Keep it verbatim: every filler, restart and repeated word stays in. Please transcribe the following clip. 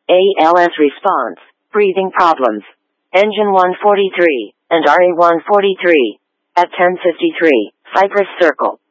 A L S response, breathing problems. Engine one forty-three, and R A one forty-three. At ten fifty-three, Cypress Circle.